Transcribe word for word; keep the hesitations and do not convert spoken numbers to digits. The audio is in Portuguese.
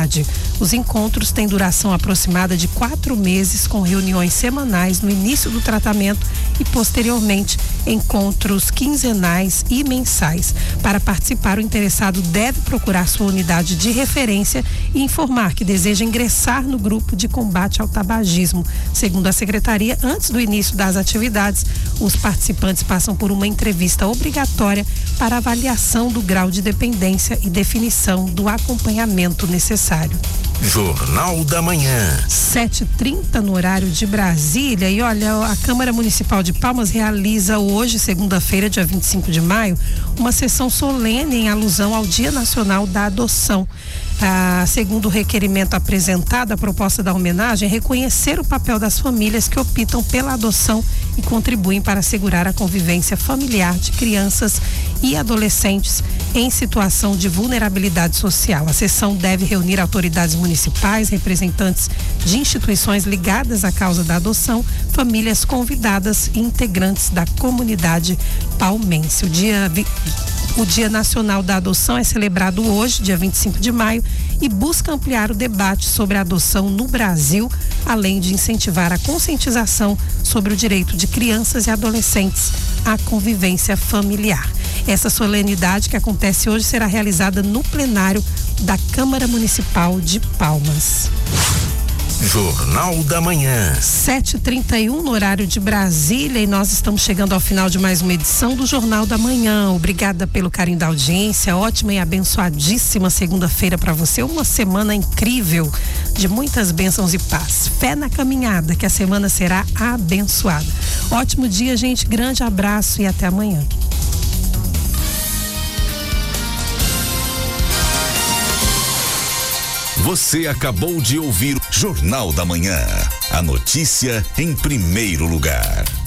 comunidade. Os encontros têm duração aproximada de quatro meses, com reuniões semanais no início do tratamento e, posteriormente, encontros quinzenais e mensais. Para participar, o interessado deve procurar sua unidade de referência e informar que deseja ingressar no grupo de combate ao tabagismo. Segundo a secretaria, antes do início das atividades, os participantes passam por uma entrevista obrigatória para avaliação do grau de dependência e definição do acompanhamento necessário. Jornal da Manhã. sete e trinta no horário de Brasília. E olha, a Câmara Municipal de Palmas realiza hoje, segunda-feira, dia vinte e cinco de maio, uma sessão solene em alusão ao Dia Nacional da Adoção. Ah, segundo o requerimento apresentado, a proposta da homenagem é reconhecer o papel das famílias que optam pela adoção e contribuem para assegurar a convivência familiar de crianças e adolescentes em situação de vulnerabilidade social. A sessão deve reunir autoridades municipais, representantes de instituições ligadas à causa da adoção, famílias convidadas e integrantes da comunidade palmense. O dia O Dia Nacional da Adoção é celebrado hoje, dia vinte e cinco de maio, e busca ampliar o debate sobre a adoção no Brasil, além de incentivar a conscientização sobre o direito de crianças e adolescentes à convivência familiar. Essa solenidade, que acontece hoje, será realizada no plenário da Câmara Municipal de Palmas. Jornal da Manhã. sete e trinta e um no horário de Brasília, e nós estamos chegando ao final de mais uma edição do Jornal da Manhã. Obrigada pelo carinho da audiência. Ótima e abençoadíssima segunda-feira para você. Uma semana incrível, de muitas bênçãos e paz. Fé na caminhada, que a semana será abençoada. Ótimo dia, gente. Grande abraço e até amanhã. Você acabou de ouvir Jornal da Manhã. A notícia em primeiro lugar.